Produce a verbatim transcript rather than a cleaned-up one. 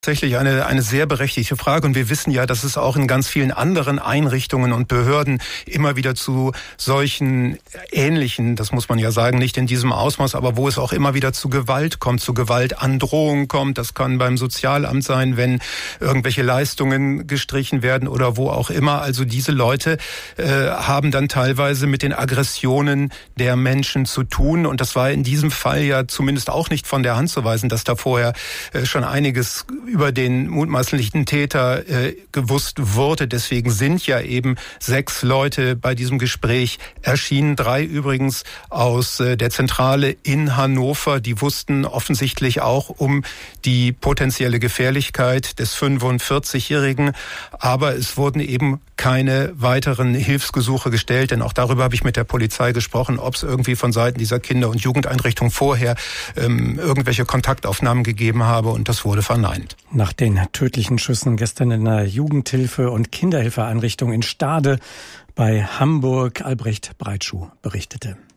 Tatsächlich eine, eine sehr berechtigte Frage, und wir wissen ja, dass es auch in ganz vielen anderen Einrichtungen und Behörden immer wieder zu solchen ähnlichen, das muss man ja sagen, nicht in diesem Ausmaß, aber wo es auch immer wieder zu Gewalt kommt, zu Gewaltandrohung kommt. Das kann beim Sozialamt sein, wenn irgendwelche Leistungen gestrichen werden oder wo auch immer. Also diese Leute äh, haben dann teilweise mit den Aggressionen der Menschen zu tun, und das war in diesem Fall ja zumindest auch nicht von der Hand zu weisen, dass da vorher äh, schon einiges über den mutmaßlichen Täter äh, gewusst wurde. Deswegen sind ja eben sechs Leute bei diesem Gespräch erschienen. Drei übrigens aus äh, der Zentrale in Hannover. Die wussten offensichtlich auch um die potenzielle Gefährlichkeit des fünfundvierzigjährigen. Aber es wurden eben keine weiteren Hilfsgesuche gestellt, denn auch darüber habe ich mit der Polizei gesprochen, ob es irgendwie von Seiten dieser Kinder- und Jugendeinrichtung vorher ähm, irgendwelche Kontaktaufnahmen gegeben habe, und das wurde verneint. Nach den tödlichen Schüssen gestern in einer Jugendhilfe- und Kinderhilfeeinrichtung in Stade bei Hamburg, Albrecht Breitschuh berichtete.